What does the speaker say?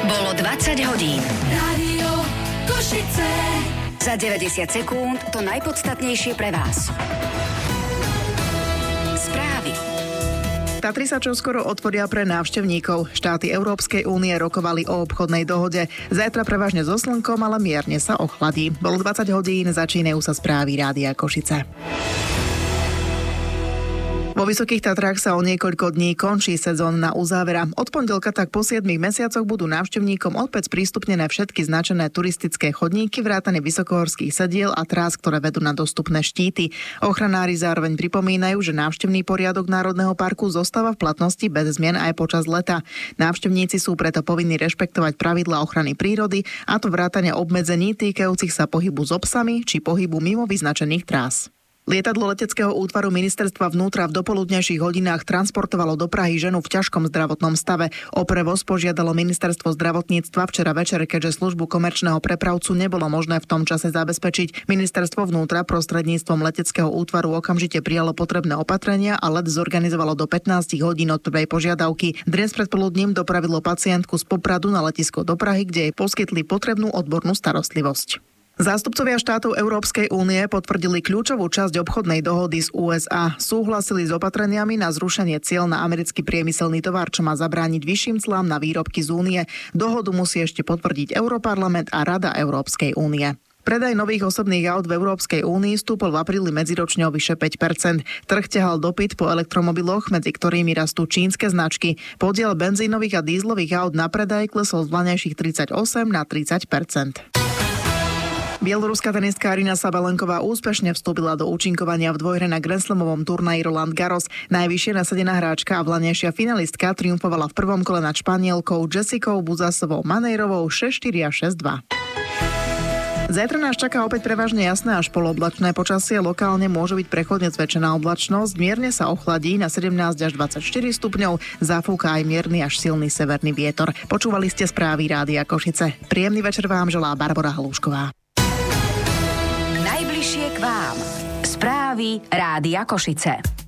Bolo 20 hodín. Rádio Košice. Za 90 sekúnd to najpodstatnejšie pre vás. Správy. Tatry sa čoskoro otvoria pre návštevníkov. Štáty Európskej únie rokovali o obchodnej dohode. Zajtra prevažne so slnkom, ale mierne sa ochladí. Bolo 20 hodín, začínajú sa správy Rádia Košice. Vo Vysokých Tatrách sa o niekoľko dní končí sezónna uzávera. Od pondelka tak po 7 mesiacoch budú návštevníkom opäť sprístupnené všetky značené turistické chodníky, vrátane vysokohorských sediel a trás, ktoré vedú na dostupné štíty. Ochranári zároveň pripomínajú, že návštevný poriadok Národného parku zostáva v platnosti bez zmien aj počas leta. Návštevníci sú preto povinní rešpektovať pravidlá ochrany prírody, a to vrátane obmedzení týkajúcich sa pohybu s psami či pohybu mimo vyznačených trás. Lietadlo leteckého útvaru ministerstva vnútra v dopoludnejších hodinách transportovalo do Prahy ženu v ťažkom zdravotnom stave. O prevoz požiadalo ministerstvo zdravotníctva včera večer, keďže službu komerčného prepravcu nebolo možné v tom čase zabezpečiť. Ministerstvo vnútra prostredníctvom leteckého útvaru okamžite prijalo potrebné opatrenia a let zorganizovalo do 15 hodín od prvej požiadavky. Dnes predpoludním dopravilo pacientku z Popradu na letisko do Prahy, kde jej poskytli potrebnú odbornú starostlivosť. Zástupcovia štátov Európskej únie potvrdili kľúčovú časť obchodnej dohody z USA. Súhlasili s opatreniami na zrušenie ciel na americký priemyselný tovar, čo má zabrániť vyšším clám na výrobky z únie. Dohodu musí ešte potvrdiť Europarlament a Rada Európskej únie. Predaj nových osobných aut v Európskej únii stúpol v apríli medziročne o vyše 5%. Trh ťahal dopyt po elektromobiloch, medzi ktorými rastú čínske značky. Podiel benzínových a dízlových aut na predaj klesol z vlaňajších 38 na 30%. Bieloruská tenistka Aryna Sabalenková úspešne vstúpila do účinkovania v dvojhre na Grand Slamovom turnaji Roland Garros. Najvyššie nasadená hráčka a vlaňajšia finalistka triumfovala v prvom kole nad Španielkou Jessicou Buzasovou Manejrovou 6-4 a 6-2. Zajtra nás čaká opäť prevažne jasné až polooblačné počasie, lokálne môže byť prechodne zväčšená oblačnosť, mierne sa ochladí na 17 až 24 stupňov, zafúka aj mierny až silný severný vietor. Počúvali ste správy Rádia Košice. Príjemný večer vám želá Barbora Halúšková. Najbližšie k vám. Správy Rádia Košice.